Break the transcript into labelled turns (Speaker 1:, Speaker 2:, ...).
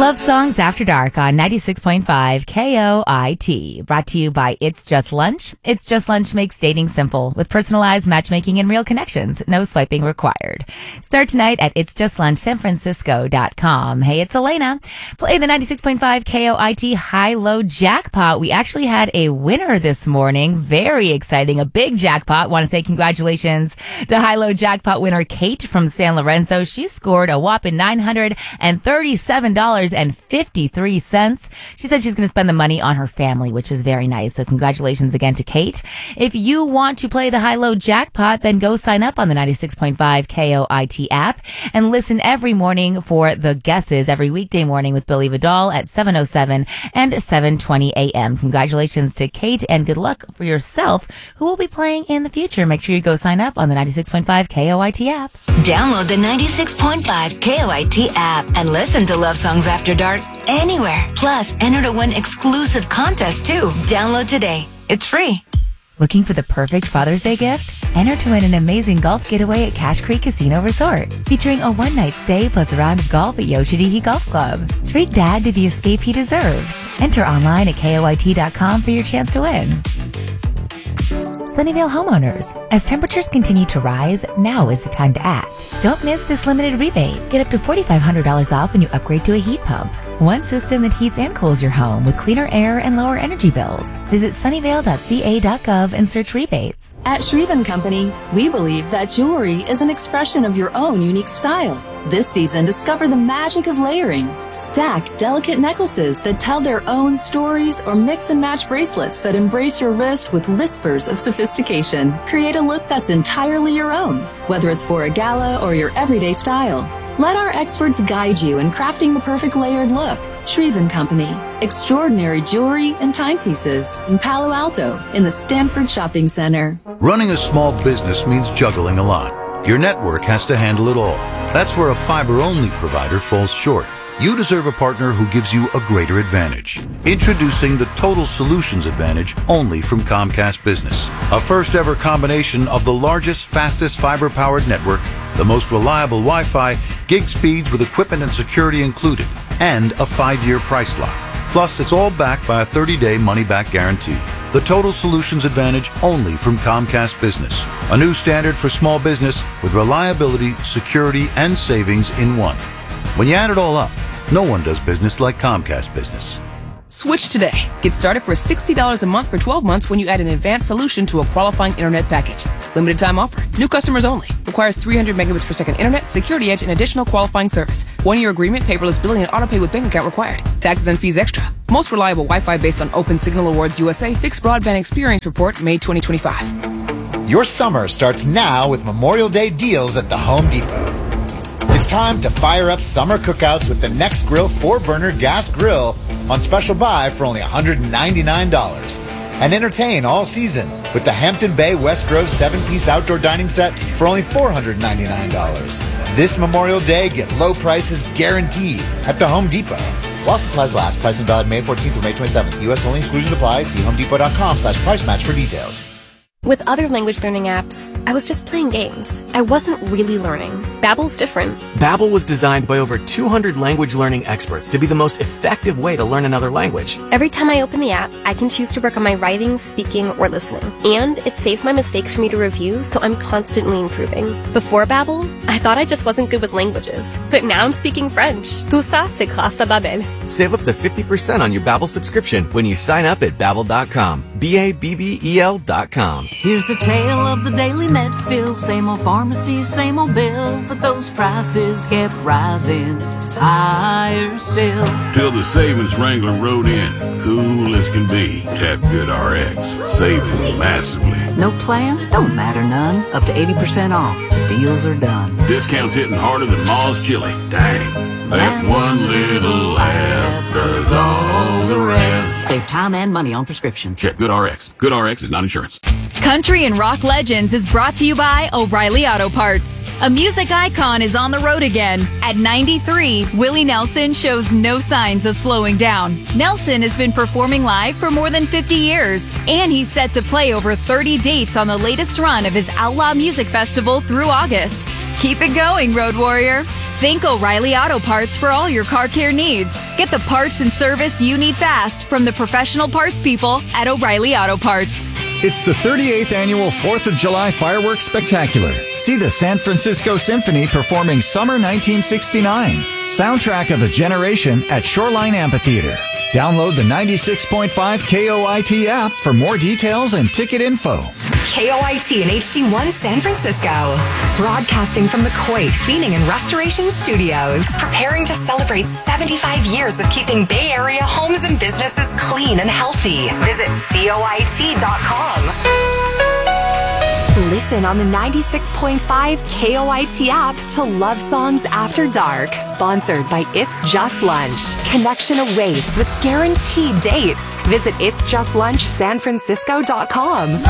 Speaker 1: Love Songs After Dark on 96.5 KOIT. Brought to you by It's Just Lunch. It's Just Lunch makes dating simple with personalized matchmaking and real connections. No swiping required. Start tonight at itsjustlunchsanfrancisco.com. Hey, it's Elena. Play the 96.5 KOIT high-low jackpot. We actually had a winner this morning. Very exciting. A big jackpot. Want to say congratulations to high-low jackpot winner Kate from San Lorenzo. She scored a whopping $937.53. She said she's going to spend the money on her family, which is very nice. So congratulations again to Kate. If you want to play the high-low jackpot, then go sign up on the 96.5 KOIT app and listen every morning for the guesses every weekday morning with Billy Vidal at 7:07 and 7:20 a.m. Congratulations to Kate and good luck for yourself who will be playing in the future. Make sure you go sign up on the 96.5 KOIT app.
Speaker 2: Download the 96.5 KOIT app and listen to Love Songs After Dark anywhere. Plus, enter to win exclusive contests too. Download today. It's free.
Speaker 1: Looking for the perfect Father's Day gift? Enter to win an amazing golf getaway at Cache Creek Casino Resort, featuring a one-night stay plus a round of golf at Yoshidiki Golf Club. Treat Dad to the escape he deserves. Enter online at KOIT.com for your chance to win. Sunnyvale homeowners, as temperatures continue to rise, now is the time to act. Don't miss this limited rebate. Get up to $4,500 off when you upgrade to a heat pump. One system that heats and cools your home with cleaner air and lower energy bills. Visit sunnyvale.ca.gov and search rebates.
Speaker 3: At Shreve & Company, we believe that jewelry is an expression of your own unique style. This season, discover the magic of layering. Stack delicate necklaces that tell their own stories or mix and match bracelets that embrace your wrist with whispers of sophistication. Create a look that's entirely your own, whether it's for a gala or your everyday style. Let our experts guide you in crafting the perfect layered look. Shreve & Company. Extraordinary jewelry and timepieces in Palo Alto in the Stanford Shopping Center.
Speaker 4: Running a small business means juggling a lot. Your network has to handle it all. That's where a fiber-only provider falls short. You deserve a partner who gives you a greater advantage. Introducing the Total Solutions Advantage only from Comcast Business. A first-ever combination of the largest, fastest fiber-powered network, the most reliable Wi-Fi, gig speeds with equipment and security included, and a 5-year price lock. Plus, it's all backed by a 30-day money-back guarantee. The Total Solutions Advantage only from Comcast Business. A new standard for small business with reliability, security, and savings in one. When you add it all up, no one does business like Comcast Business.
Speaker 5: Switch today. Get started for $60 a month for 12 months when you add an advanced solution to a qualifying internet package. Limited time offer. New customers only. Requires 300 megabits per second internet, security edge, and additional qualifying service. 1-year agreement, paperless billing, and autopay with bank account required. Taxes and fees extra. Most reliable Wi-Fi based on Open Signal Awards USA Fixed Broadband Experience Report, May 2025.
Speaker 6: Your summer starts now with Memorial Day deals at the Home Depot. It's time to fire up summer cookouts with the Next Grill 4-burner gas grill on special buy for only $199. And entertain all season with the Hampton Bay West Grove 7-piece outdoor dining set for only $499. This Memorial Day, get low prices guaranteed at the Home Depot. While supplies last, pricing valid May 14th through May 27th. U.S. only, exclusions apply. See homedepot.com/price match for details.
Speaker 7: With other language learning apps, I was just playing games. I wasn't really learning. Babbel's different.
Speaker 8: Babbel was designed by over 200 language learning experts to be the most effective way to learn another language.
Speaker 7: Every time I open the app, I can choose to work on my writing, speaking, or listening. And it saves my mistakes for me to review, so I'm constantly improving. Before Babbel, I thought I just wasn't good with languages. But now I'm speaking French. Tout ça, c'est grâce à Babbel.
Speaker 8: Save up to 50% on your Babbel subscription when you sign up at Babbel.com. Babbel.com.
Speaker 9: Here's the tale of the Daily Medfield. Same old pharmacy, same old bill, but those prices kept rising higher still.
Speaker 10: Till the savings wrangler rode in, cool as can be. Tap GoodRx, saving massively.
Speaker 9: No plan? Don't matter none. Up to 80% off. The deals are done.
Speaker 10: Discounts hitting harder than Ma's chili. Dang. That one little app does all the rest.
Speaker 9: Save time and money on prescriptions.
Speaker 10: Check GoodRx. GoodRx is not insurance.
Speaker 11: Country and Rock Legends is brought to you by O'Reilly Auto Parts. A music icon is on the road again. At 93, Willie Nelson shows no signs of slowing down. Nelson has been performing live for more than 50 years, and he's set to play over 30 dates on the latest run of his Outlaw Music Festival through August. Keep it going, Road Warrior. Think O'Reilly Auto Parts for all your car care needs. Get the parts and service you need fast from the professional parts people at O'Reilly Auto Parts.
Speaker 12: It's the 38th annual 4th of July Fireworks Spectacular. See the San Francisco Symphony performing Summer 1969, soundtrack of a generation at Shoreline Amphitheater. Download the 96.5 KOIT app for more details and ticket info.
Speaker 13: KOIT and HD1 San Francisco. Broadcasting from the Coit Cleaning and Restoration Studios. Preparing to celebrate 75 years of keeping Bay Area homes and businesses clean and healthy. Visit COIT.com. Listen on the 96.5 KOIT app to Love Songs After Dark. Sponsored by It's Just Lunch. Connection awaits with guaranteed dates. Visit itsjustlunchsanfrancisco.com.